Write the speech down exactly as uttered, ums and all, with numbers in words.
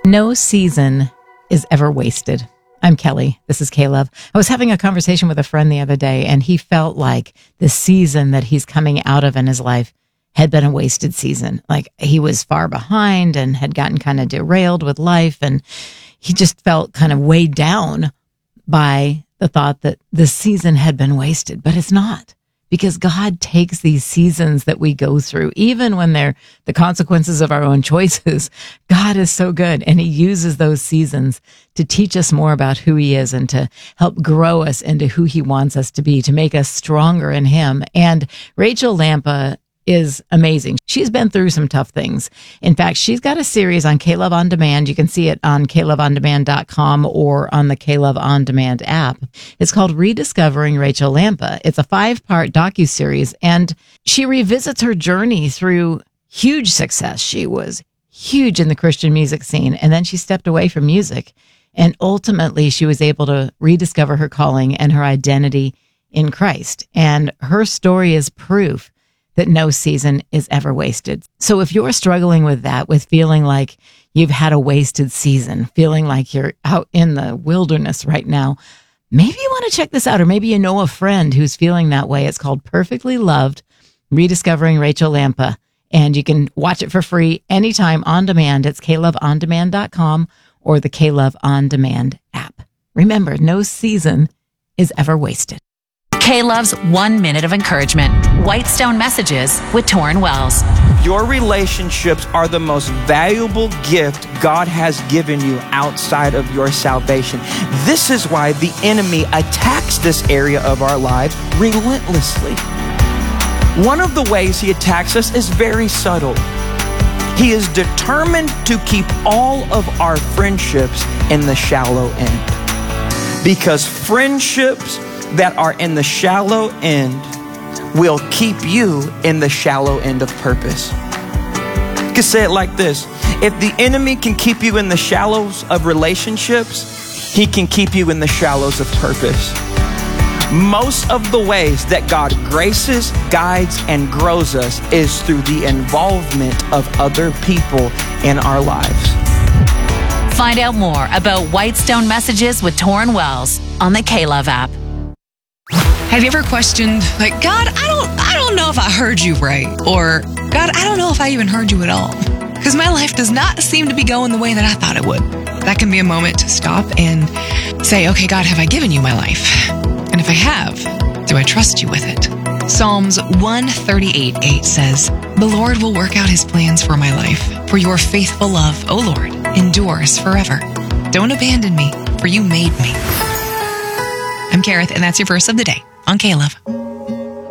No season is ever wasted. I'm Kelly. This is K-Love. I was having a conversation with a friend the other day, and he felt like the season that he's coming out of in his life had been a wasted season. Like he was far behind and had gotten kind of derailed with life, and he just felt kind of weighed down by the thought that the season had been wasted. But it's not. Because God takes these seasons that we go through, even when they're the consequences of our own choices. God is so good, and he uses those seasons to teach us more about who he is and to help grow us into who he wants us to be, to make us stronger in him. And Rachel Lampa is amazing. She's been through some tough things. In fact, she's got a series on K-Love On Demand. You can see it on K Love On Demand dot com or on the K-Love On Demand app. It's called Rediscovering Rachel Lampa. It's a five-part docuseries, and she revisits her journey through huge success. She was huge in the Christian music scene, and then she stepped away from music, and ultimately she was able to rediscover her calling and her identity in Christ. And her story is proof that no season is ever wasted. So if you're struggling with that, with feeling like you've had a wasted season, feeling like you're out in the wilderness right now, maybe you want to check this out, or maybe you know a friend who's feeling that way. It's called Perfectly Loved, Rediscovering Rachel Lampa, and you can watch it for free anytime on demand. It's K Love On Demand dot com or the K-Love On Demand app. Remember, no season is ever wasted. K-Love's One Minute of Encouragement. Whitestone Messages with Torrin Wells. Your relationships are the most valuable gift God has given you outside of your salvation. This is why the enemy attacks this area of our lives relentlessly. One of the ways he attacks us is very subtle. He is determined to keep all of our friendships in the shallow end. Because friendships that are in the shallow end will keep you in the shallow end of purpose. You can say it like this: if the enemy can keep you in the shallows of relationships, he can keep you in the shallows of purpose. Most of the ways that God graces, guides, and grows us is through the involvement of other people in our lives. Find out more about Whitestone Messages with Torrin Wells on the K-Love app. Have you ever questioned, like, God, I don't I don't know if I heard you right, or God, I don't know if I even heard you at all, because my life does not seem to be going the way that I thought it would. That can be a moment to stop and say, okay, God, have I given you my life? And if I have, do I trust you with it? Psalms one thirty-eight eight says, the Lord will work out his plans for my life, for your faithful love, O Lord, endures forever. Don't abandon me, for you made me. I'm Kareth, and that's your verse of the day on K-Love.